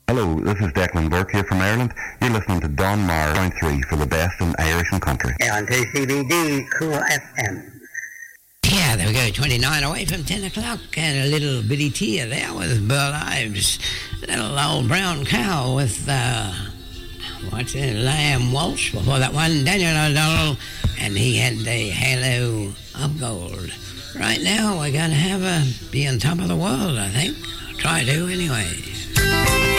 Hello, this is Declan Burke here from Ireland. You're listening to Don Mar, Point 3 for the best in Irish and country. On 2CBD, Cool FM. Yeah, there we go, 29 away from 10 o'clock, and a little bitty tear there with Burl Ives. Little old brown cow with, Lamb Walsh before that one, Daniel O'Donnell, and he had the halo of gold. Right now, we're going to have be on top of the world, I think. Try to, anyway.